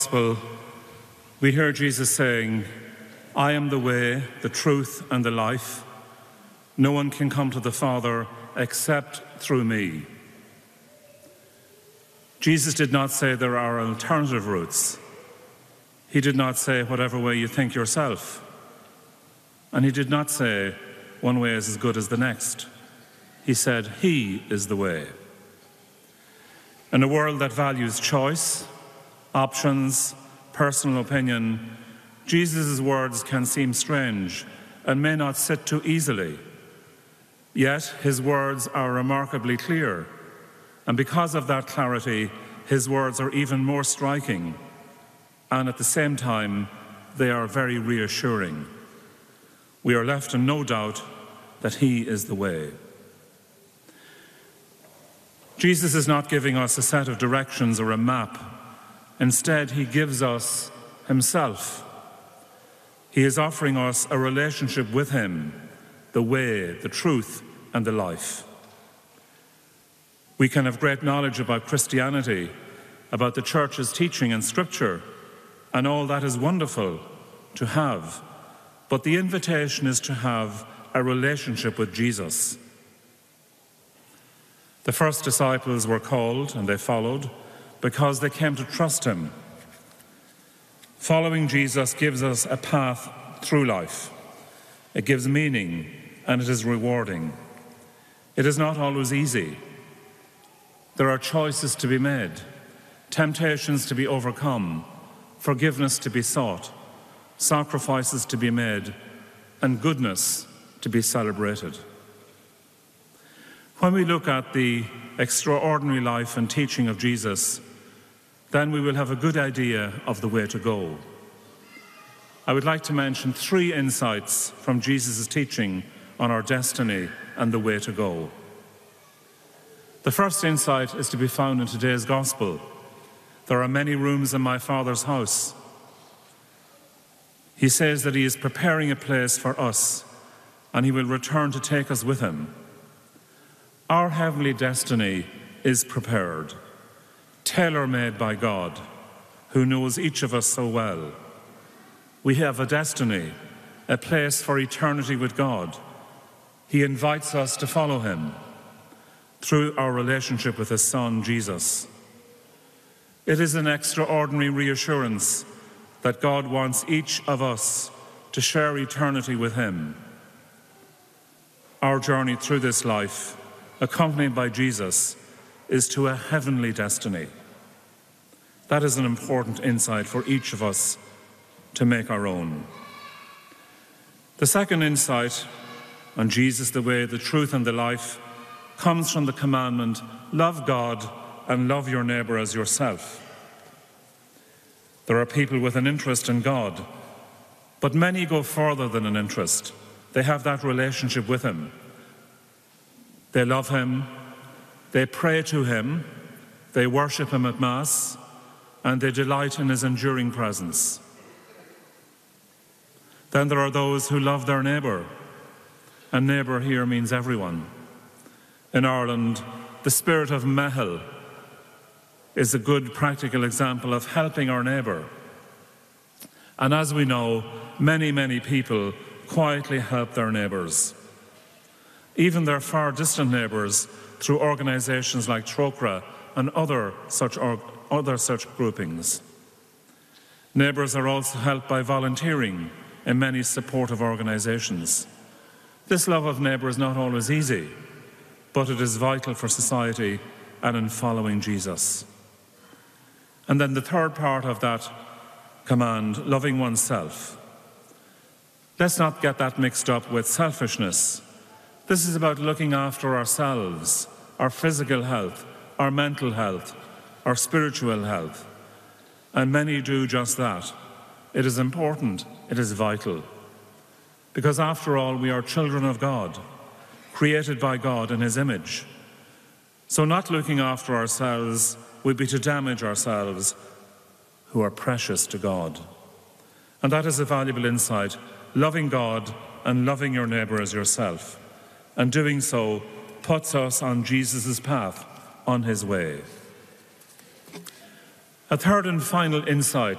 Gospel, we hear Jesus saying, "I am the way, the truth, and the life. No one can come to the Father except through me." Jesus did not say there are alternative routes. He did not say whatever way you think yourself. And he did not say one way is as good as the next. He said he is the way. In a world that values choice, options, personal opinion, Jesus' words can seem strange and may not sit too easily. Yet his words are remarkably clear, and because of that clarity, his words are even more striking, and at the same time, they are very reassuring. We are left in no doubt that he is the way. Jesus is not giving us a set of directions or a map. Instead, he gives us himself. He is offering us a relationship with him, the way, the truth, and the life. We can have great knowledge about Christianity, about the church's teaching and scripture, and all that is wonderful to have. But the invitation is to have a relationship with Jesus. The first disciples were called and they followed because they came to trust him. Following Jesus gives us a path through life. It gives meaning and it is rewarding. It is not always easy. There are choices to be made, temptations to be overcome, forgiveness to be sought, sacrifices to be made, and goodness to be celebrated. When we look at the extraordinary life and teaching of Jesus, then we will have a good idea of the way to go. I would like to mention 3 insights from Jesus' teaching on our destiny and the way to go. The first insight is to be found in today's Gospel. There are many rooms in my Father's house. He says that he is preparing a place for us, and he will return to take us with him. Our heavenly destiny is prepared, tailor-made by God, who knows each of us so well. We have a destiny, a place for eternity with God. He invites us to follow him through our relationship with his Son, Jesus. It is an extraordinary reassurance that God wants each of us to share eternity with him. Our journey through this life, accompanied by Jesus, is to a heavenly destiny. That is an important insight for each of us to make our own. The second insight on Jesus, the way, the truth, and the life, comes from the commandment, love God and love your neighbour as yourself. There are people with an interest in God, but many go further than an interest. They have that relationship with him. They love him, they pray to him, they worship him at Mass, and they delight in his enduring presence. Then there are those who love their neighbour, and neighbour here means everyone. In Ireland, the spirit of Mehel is a good practical example of helping our neighbour. And as we know, many, many people quietly help their neighbours, even their far distant neighbours, through organisations like Trócaire and other such groupings. Neighbours are also helped by volunteering in many supportive organisations. This love of neighbour is not always easy, but it is vital for society and in following Jesus. And then the third part of that command, loving oneself. Let's not get that mixed up with selfishness. This is about looking after ourselves, our physical health, our mental health, our spiritual health. And many do just that. It is important, it is vital. Because after all, we are children of God, created by God in his image. So not looking after ourselves would be to damage ourselves, who are precious to God. And that is a valuable insight, loving God and loving your neighbour as yourself. And doing so puts us on Jesus' path, on his way. A third and final insight